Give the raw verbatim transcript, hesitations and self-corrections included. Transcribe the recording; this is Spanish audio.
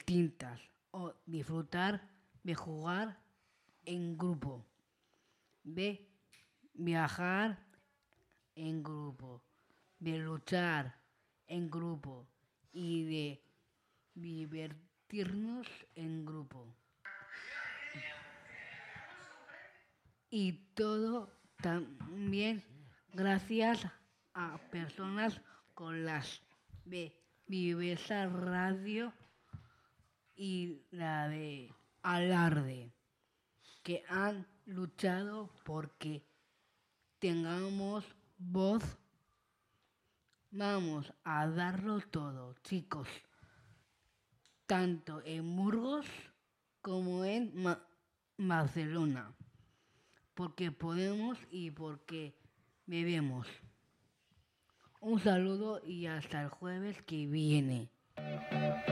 distintas o disfrutar de jugar en grupo, de viajar en grupo, de luchar en grupo y de divertirnos en grupo. Y todo también gracias a personas con las de Viveza Radio y la de Alarde, que han luchado porque tengamos voz. Vamos a darlo todo, chicos, tanto en Burgos como en Ma- Barcelona, porque podemos y porque debemos. Un saludo y hasta el jueves que viene.